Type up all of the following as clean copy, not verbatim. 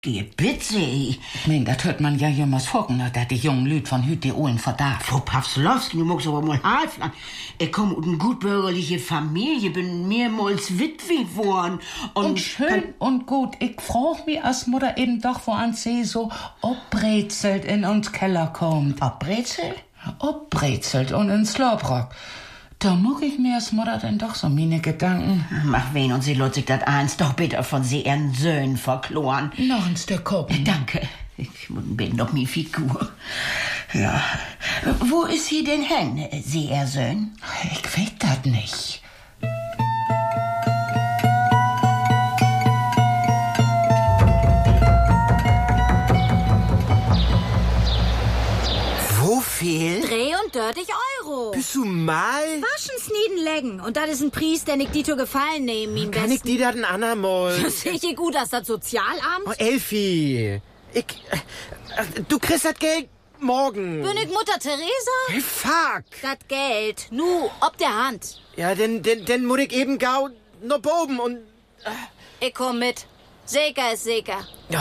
Geht bitte. Ich mein, das hört man ja jemals vorgen, dass die jungen Lüd von Hüt die Ohlen verdarf. Frau Pawslowski, du magst aber mal halflang. Ich komme aus einer gutbürgerliche Familie, bin mehrmals Witwe geworden. Und schön und gut. Ich frag mich als Mutter eben doch, wo an sie so obbrezelt in uns Keller kommt. Obbrezelt? Obbrezelt und ins Slobrock. Da muck ich mir als Mutter denn doch so meine Gedanken. Mach wen und sie lässt sich das eins doch bitte von sie ihren Söhnen verkloren. Noch ein Stück gucken. Danke. Ich bin noch mi Figur. Ja. Wo ist sie denn hin, sie ihr Söhn? Ich weiß das nicht. Viel? 33 Euro. Bist du mal? Waschen, snieden, lecken. Und das ist ein Preis, den ich dir zu gefallen nehmen, mein Kann Besten. ich dir das ein andermal? Sehe ich gut, dass das Sozialamt? Oh, Elfi. Du kriegst das Geld morgen. Bin ich Mutter Teresa? Hey, fuck. Das Geld. Nu, ob der Hand. Ja, denn muss ich eben gau noch oben und... Ich komm mit. Sicher ist sicher. Oh.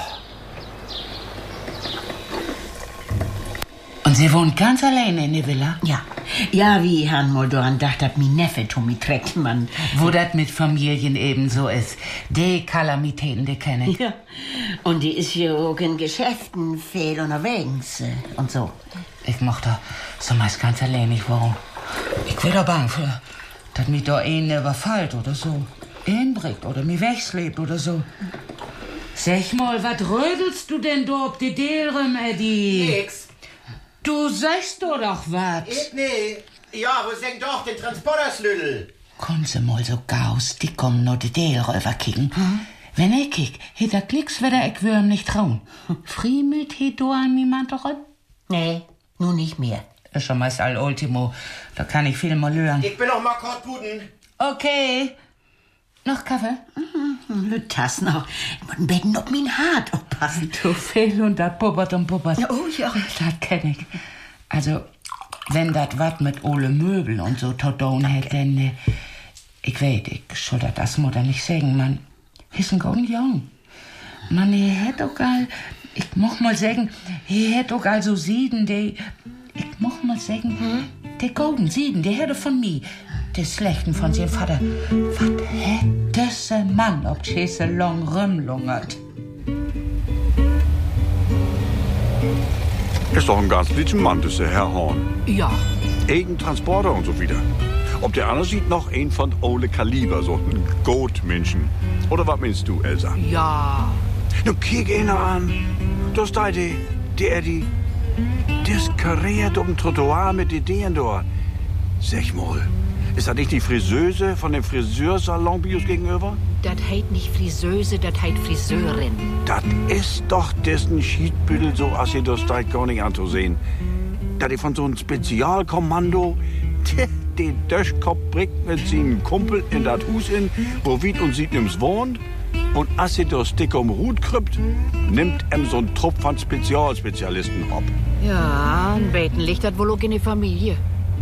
Und sie wohnt ganz alleine in der Villa? Ja. Ja, wie Herrn Moldoran dachte, dass mein Neffe Tommy Treckmann. Wo das mit Familien eben so ist. Die Kalamitäten, die kenne ich. Ja. Und die ist hier auch in Geschäften viel unterwegs und so. Ich mochte so meist ganz alleine wohnen. Ich bin da bang für, dass mich da einen überfällt oder so. Einbringt oder mich wegslebt oder so. Sag mal, was rödelst du denn da ob die Dälrem, Eddie? Nix. Du sagst doch was. Nee. Ja, wo senkt doch den Transporterslüdel? Kommen Sie mal so gaus, die kommen noch die Dälröver kicken. Wenn ich kick, hätt das nix, weder ich würm nicht trauen. Friemelt he do an niemand doch? Nee, nun nicht mehr. Ist schon meist all Ultimo. Da kann ich viel mal lören. Ich bin noch mal kurz Puden. Okay. Noch Kaffee? Das noch. Man wird noch mein Hart aufpassen. Du fehl und dat puppert und puppert. Oh ja. Das kenn ich. Also, wenn dat wat mit ole Möbel und so todon hätt, denn ich weiß, ich soll das Mutter nicht sagen, man ist ein golden Jung. Man, hätt auch all, ich moch mal sagen, hätt auch all so Sieden, ich moch mal sagen, der golden Sieden, der hätte von mir. Des Schlechten von seinem Vater. Was hätt dieser Mann, ob Chese long rumlungert? Ist doch ein ganz lieben Mann, das ist der Herr Horn. Ja. Eigen Transporter und so wieder. Ob der andere sieht noch ein von Ole Kaliber, so ein Goatmenschen. Oder was meinst du, Elsa? Ja. Nun kiek ihn an. Das da die Eddie. Das kariert um Trottoir mit Ideen dort. Sag mal. Ist das nicht die Friseuse von dem Friseursalon Bios gegenüber? Das heit nicht Friseuse, das heit Friseurin. Das ist doch dessen Schiedbüttel so, als ihr das da gar nicht anzusehen. Da die von so einem Spezialkommando, den Döschkopf bringt mit seinem Kumpel in das Hus in, wo Wied und Siednims wohnt. Und als ihr das dick um Hut krüppt, nimmt so ein Trupp von Spezialspezialisten ab. Ja, ein Beten liegt das wohl auch in die Familie.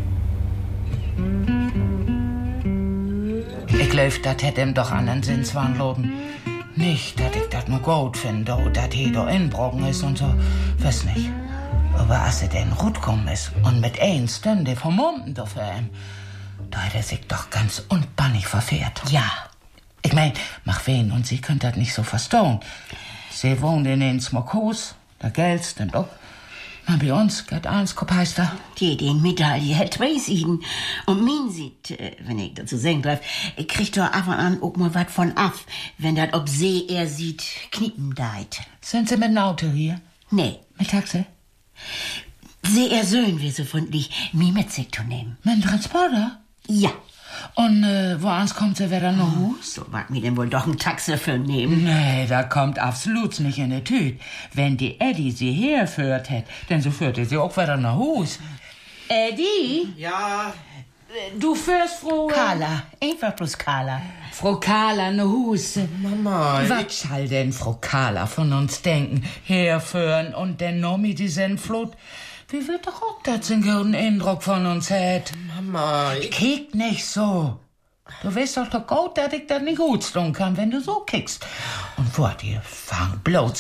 Ich glaub, dat hätt ihm doch anderen Sinnswahn loben. Nicht, dass ich dat nur gut finde, dat he da inbrochen ist und so. Weiß nicht. Aber als er denn rutkommen ist und mit ein Stünde vermummten da für ihm, da hat er sich doch ganz unbannig verfehrt. Ja. Ich mein, mach wen und sie könnt dat nicht so verstehen. Sie wohnt in den Smokhus, da Geld stimmt auch. Na, bei uns geht eins Kopeister. Die den Medaille hat weiß ihn. Und min sieht, wenn ich dazu sagen darf, kriegt doch ab und an auch mal was von ab, wenn dat ob See er sieht, kniepen deit. Sind Sie mit dem Auto hier? Nee. Mit Taxi? See er Söhn wir so freundlich, mich mit sich zu nehmen. Mit dem Transporter? Ja. Und woans kommt sie wieder nach Hus? So mag mir denn wohl doch ein Taxi für nehmen. Nee, da kommt absolut nicht in die Tüte. Wenn die Eddie sie herführt hätt, denn so führte sie auch wieder nach Hus. Eddie? Ja. Du führst Frau... Carla, einfach bloß Carla. Frau Carla nach Hus. Mama, Was soll denn Frau Carla von uns denken? Herführen und dann noch mit die Sennflut? Wie wird doch auch das einen guten Eindruck von uns hätt? Mama, Kick nicht so. Du weißt doch gut, dass ich das nicht gut tun kann, wenn du so kickst. Und wart ihr, fang bloß